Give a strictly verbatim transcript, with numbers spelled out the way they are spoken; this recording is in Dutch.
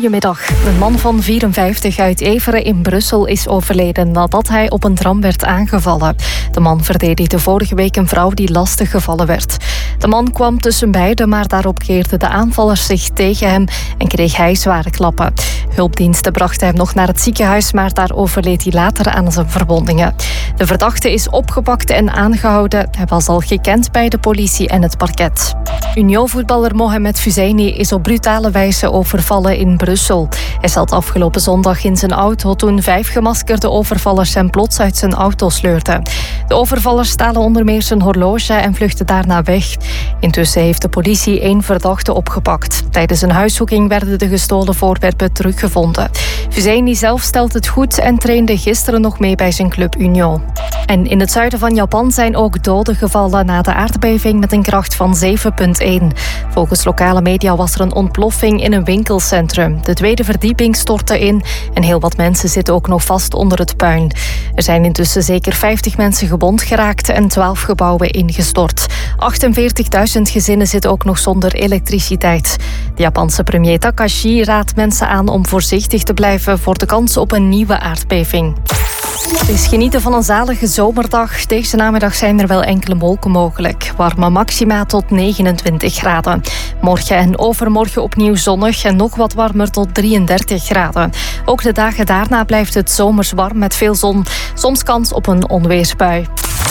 Goedemiddag. Een man van vierenvijftig uit Everen in Brussel is overleden nadat hij op een tram werd aangevallen. De man verdedigde vorige week een vrouw die lastig gevallen werd. De man kwam tussen beiden, maar daarop keerden de aanvallers zich tegen hem en kreeg hij zware klappen. Hulpdiensten brachten hem nog naar het ziekenhuis, maar daar overleed hij later aan zijn verwondingen. De verdachte is opgepakt en aangehouden. Hij was al gekend bij de politie en het parket. Union-voetballer Mohamed Fouzaini is op brutale wijze overvallen in Brussel. Hij zat afgelopen zondag in zijn auto toen vijf gemaskerde overvallers hem plots uit zijn auto sleurden. De overvallers stalen onder meer zijn horloge en vluchtten daarna weg. Intussen heeft de politie één verdachte opgepakt. Tijdens een huiszoeking werden de gestolen voorwerpen teruggevonden. Fouzaini zelf stelt het goed en trainde gisteren nog mee bij zijn club Union. En in het zuiden van Japan zijn ook doden gevallen na de aardbeving met een kracht van zeven komma één. Volgens lokale media was er een ontploffing in een winkelcentrum. De tweede verdieping stortte in en heel wat mensen zitten ook nog vast onder het puin. Er zijn intussen zeker vijftig mensen gewond geraakt en twaalf gebouwen ingestort. achtenveertigduizend gezinnen zitten ook nog zonder elektriciteit. De Japanse premier Takashi raadt mensen aan om voorzichtig te blijven voor de kans op een nieuwe aardbeving. Het is genieten van een zalige zomerdag. Deze namiddag zijn er wel enkele wolken mogelijk. Warme maxima tot negenentwintig graden. Morgen en overmorgen opnieuw zonnig en nog wat warmer tot drieëndertig graden. Ook de dagen daarna blijft het zomers warm met veel zon. Soms kans op een onweersbui.